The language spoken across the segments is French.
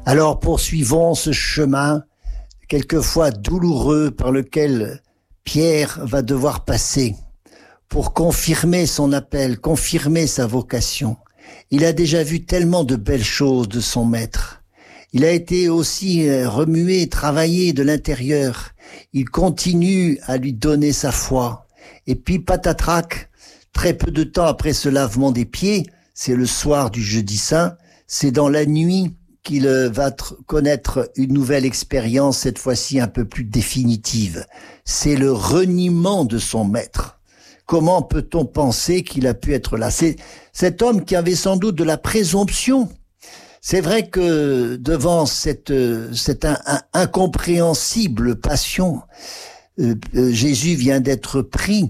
Alors poursuivons ce chemin, quelquefois douloureux, par lequel Pierre va devoir passer pour confirmer son appel, confirmer sa vocation. Il a déjà vu tellement de belles choses de son maître. Il a été aussi remué, travaillé de l'intérieur. Il continue à lui donner sa foi. Et puis patatrac, très peu de temps après ce lavement des pieds, c'est le soir du jeudi saint, c'est dans la nuit qu'il va connaître une nouvelle expérience, cette fois-ci un peu plus définitive. C'est le reniement de son maître. Comment peut-on penser qu'il a pu être là? C'est cet homme qui avait sans doute de la présomption. C'est vrai que devant cette incompréhensible passion, Jésus vient d'être pris,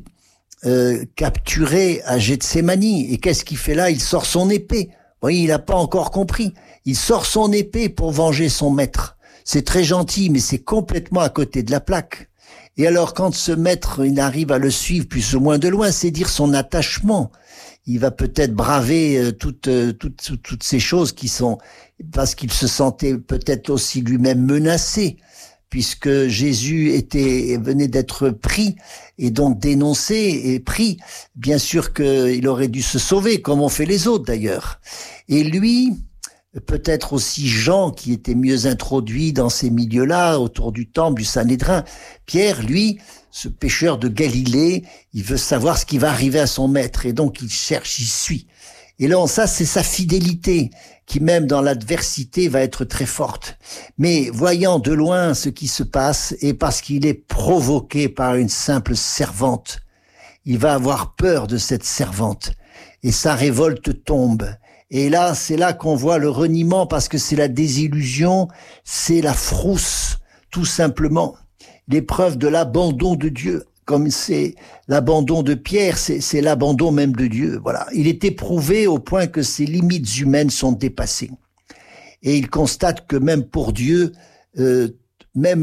capturé à Gethsémani. Et qu'est-ce qu'il fait là? Il sort son épée. Oui, il n'a pas encore compris. Il sort son épée pour venger son maître. C'est très gentil, mais c'est complètement à côté de la plaque. Et alors, quand ce maître, il arrive à le suivre plus ou moins de loin, c'est dire son attachement. Il va peut-être braver toutes ces choses qui sont, parce qu'il se sentait peut-être aussi lui-même menacé, puisque Jésus venait d'être pris et donc dénoncé et pris. Bien sûr qu'il aurait dû se sauver, comme ont fait les autres d'ailleurs. Et lui, peut-être aussi Jean, qui était mieux introduit dans ces milieux-là, autour du temple, du Sanhédrin. Pierre, lui, ce pêcheur de Galilée, il veut savoir ce qui va arriver à son maître, et donc il cherche, il suit. Et là, ça, c'est sa fidélité, qui même dans l'adversité va être très forte. Mais voyant de loin ce qui se passe, et parce qu'il est provoqué par une simple servante, il va avoir peur de cette servante, et sa révolte tombe. Et là, c'est là qu'on voit le reniement, parce que c'est la désillusion, c'est la frousse, tout simplement. L'épreuve de l'abandon de Dieu, comme c'est l'abandon de Pierre, c'est l'abandon même de Dieu. Voilà, il est éprouvé au point que ses limites humaines sont dépassées. Et il constate que même pour Dieu, même